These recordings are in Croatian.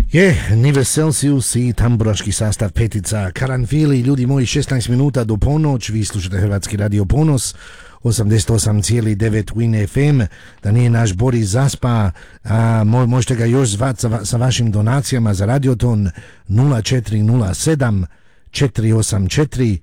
Nive Celsius i tamburaški sastav petica Karanfili. Ljudi moji, 16 minuta do ponoć, vi slušate Hrvatski radio Ponos 88,9 Win FM. Da nije naš Boris zaspa, možete ga još zvati sa vašim donacijama za radioton 0407 484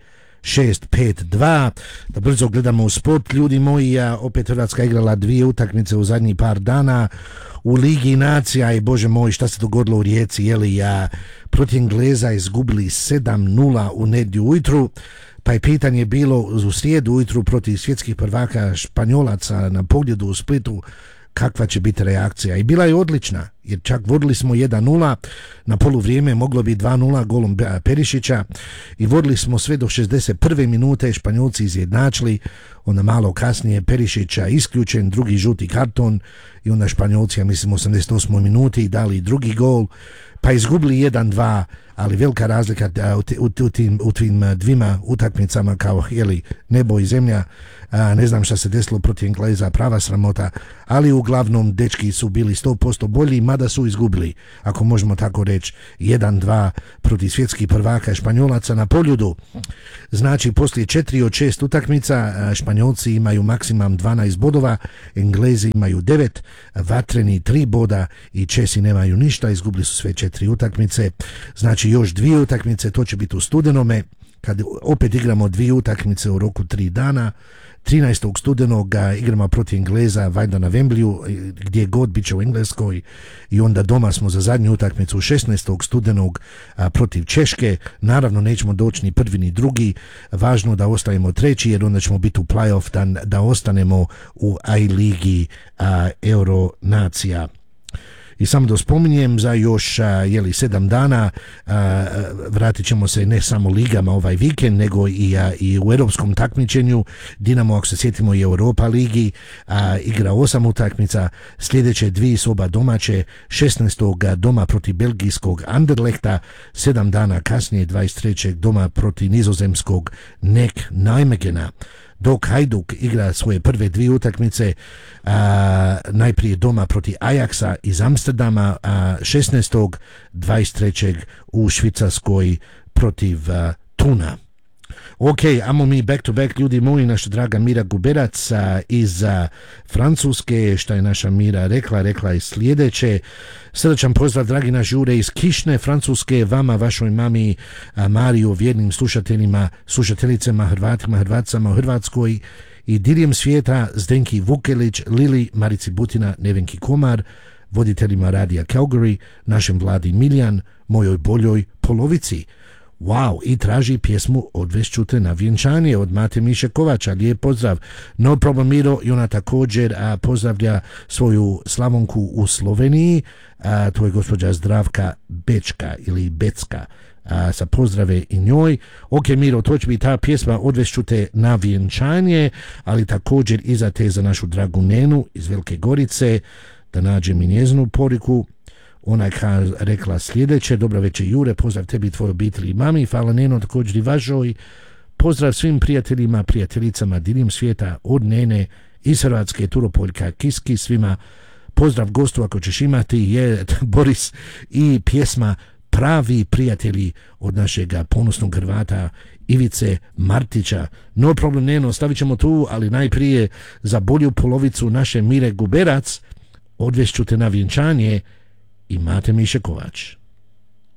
652. Da brzo gledamo u sport, ljudi moji. Opet Hrvatska igrala 2 utakmice u zadnjih par dana u Ligi nacija i bože moj, šta se dogodilo u Rijeci, protiv Engleza izgubili 7-0 u nedjelju ujutru, pa je pitanje bilo u srijedu ujutru protiv svjetskih prvaka Španjolaca na pobjedu u Splitu, kakva će biti reakcija. I bila je odlična, jer čak vodili smo 1-0, na poluvrijeme moglo bi 2-0 golom Perišića i vodili smo sve do 61. minute, Španjolci izjednačili, onda malo kasnije Perišića isključen, drugi žuti karton i onda Španjolci, ja mislim 88. minuti dali drugi gol, pa izgubili 1-2, ali velika razlika u tim dvima utakmicama kao nebo i zemlja. Ne znam šta se desilo protiv Engleza, prava sramota, ali uglavnom dečki su bili 100% bolji, mada su izgubili, ako možemo tako reći, 1-2 protiv svjetskih prvaka Španjolaca na Poljudu. Znači, poslije 4 od 6 utakmica Španjolci imaju maksimum 12 bodova, Englezi imaju 9, vatreni 3 boda i Česi nemaju ništa, izgubili su sve 4 utakmice. Znači, još 2 utakmice, to će biti u studenome, kad opet igramo 2 utakmice u roku 3 dana. 13. studenog igramo protiv Engleza, valjda na Wembleyu, gdje god bit će u Engleskoj, i onda doma smo za zadnju utakmicu 16. studenog protiv Češke. Naravno nećemo doći ni prvi ni drugi, važno da ostajemo treći, jer onda ćemo biti u play-off, da ostanemo u A-ligi Euro nacija. I samo da spominjem, za još 7 dana vratit ćemo se ne samo ligama ovaj vikend, nego i u europskom takmičenju. Dinamo, ako se sjetimo, i Europa ligi, igra 8 utakmica, sljedeće 2 su oba domaće, 16. doma protiv belgijskog Anderlechta, 7 dana kasnije 23. doma protiv nizozemskog Nek Nijmegena. Dok Hajduk igra svoje prve 2 utakmice, najprije doma protiv Ajaxa iz Amsterdama, 16. 23. u Švicarskoj protiv Tuna. Ok, amo mi back to back, ljudi moji, naša draga Mira Guberac iz Francuske. Šta je naša Mira rekla je sljedeće: srdačan pozdrav, dragi naš Jure iz Kišne, Francuske, vama, vašoj mami Mariju, vjernim slušateljima, slušateljicama, Hrvatima, Hrvaticama u Hrvatskoj i diljem svijeta, Zdenki Vukelić, Lili, Marici Butina, Nevenki Komar, voditeljima radija Calgary, našem Vladi Miljan, mojoj boljoj polovici. Wow, i traži pjesmu Odvešću te na vjenčanje od Mate Miše Kovača. Lijep pozdrav. No problem, Miro. I ona također pozdravlja svoju Slavonku u Sloveniji, to je gospođa Zdravka Bečka ili Becka, sa pozdrave i njoj. Ok, Miro, to će biti ta pjesma Odvešću te na vjenčanje, ali također i za te, za našu dragu Nenu iz Velike Gorice, da nađem i njezinu poriku. Ona je rekla sljedeće: dobra večer Jure, pozdrav tebi, tvojoj obitelji i mami, hvala Neno, također i vašoj, pozdrav svim prijateljima, prijateljicama diljem svijeta, od Nene iz Hrvatske, Turopoljka, Kiski, svima pozdrav gostu ako ćeš imati, je Boris, i pjesma Pravi prijatelji od našeg ponosnog Hrvata Ivice Martića. No problem, Neno, stavit ćemo tu, ali najprije za bolju polovicu naše Mire Guberac, Odvešću te na vjenčanje i Mate Miše Kovač.